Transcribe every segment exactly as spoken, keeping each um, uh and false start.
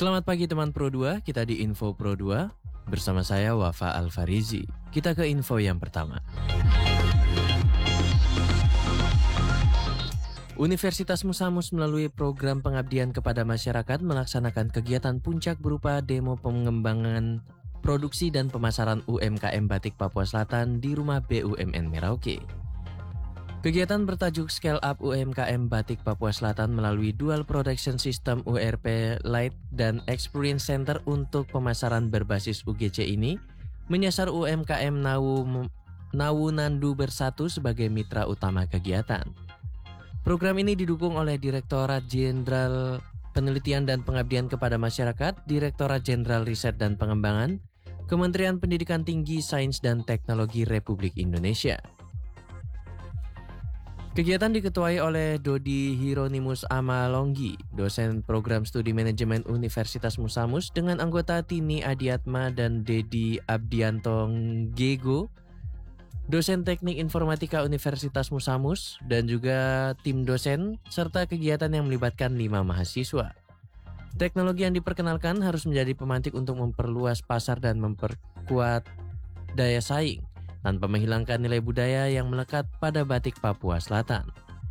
Selamat pagi teman Pro dua, kita di Info Pro dua. Bersama saya Wafa Alfarizi. Kita ke info yang pertama. Universitas Musamus melalui program pengabdian kepada masyarakat melaksanakan kegiatan puncak berupa demo pengembangan produksi dan pemasaran U M K M Batik Papua Selatan di Rumah B U M N Merauke. Kegiatan bertajuk Scale Up U M K M Batik Papua Selatan melalui Dual Production System U R P Lite dan Experience Center untuk pemasaran berbasis U G C ini menyasar U M K M Nawu, Nawu Nandu Bersatu sebagai mitra utama kegiatan. Program ini didukung oleh Direktorat Jenderal Penelitian dan Pengabdian kepada Masyarakat, Direktorat Jenderal Riset dan Pengembangan, Kementerian Pendidikan Tinggi, Sains dan Teknologi Republik Indonesia. Kegiatan diketuai oleh Dodi Hieronymus Amalonggi, dosen program studi manajemen Universitas Musamus dengan anggota Tini Adiatma dan Dedi Abdianto Gego, dosen teknik informatika Universitas Musamus, dan juga tim dosen, serta kegiatan yang melibatkan lima mahasiswa. Teknologi yang diperkenalkan harus menjadi pemantik untuk memperluas pasar dan memperkuat daya saing, tanpa menghilangkan nilai budaya yang melekat pada batik Papua Selatan.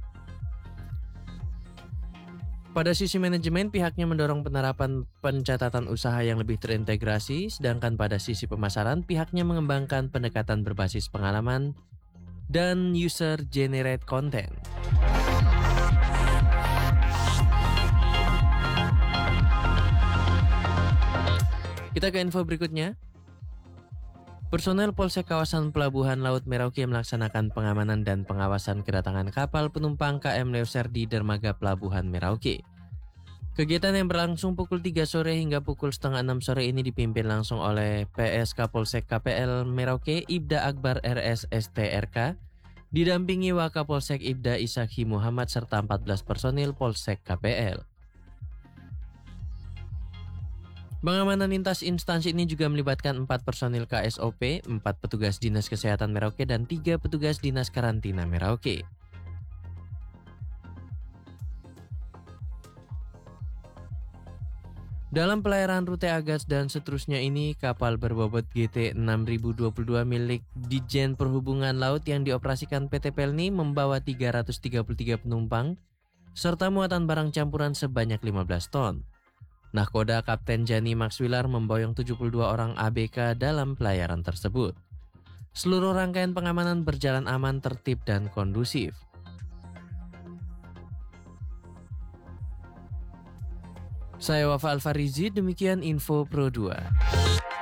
Pada sisi manajemen, pihaknya mendorong penerapan pencatatan usaha yang lebih terintegrasi, sedangkan pada sisi pemasaran, pihaknya mengembangkan pendekatan berbasis pengalaman dan user-generate content. Kita ke info berikutnya. Personel Polsek kawasan Pelabuhan Laut Merauke melaksanakan pengamanan dan pengawasan kedatangan kapal penumpang K M Leoser di dermaga Pelabuhan Merauke. Kegiatan yang berlangsung pukul tiga sore hingga pukul setengah enam sore ini dipimpin langsung oleh P S Kapolsek K P L Merauke Ibda Akbar R S S T R K, didampingi Wakapolsek Ibda Isaki Muhammad serta empat belas personil Polsek K P L. Pengamanan lintas instansi ini juga melibatkan empat personil K S O P, empat petugas Dinas Kesehatan Merauke, dan tiga petugas Dinas Karantina Merauke. Dalam pelayaran rute Agas dan seterusnya ini, kapal berbobot G T enam ribu dua puluh dua milik Ditjen Perhubungan Laut yang dioperasikan P T Pelni membawa tiga ratus tiga puluh tiga penumpang, serta muatan barang campuran sebanyak lima belas ton. Nahkoda Kapten Jani Maxwilar memboyong tujuh puluh dua orang A B K dalam pelayaran tersebut. Seluruh rangkaian pengamanan berjalan aman, tertib, dan kondusif. Saya Wafa Alfarizi, demikian Info Pro dua.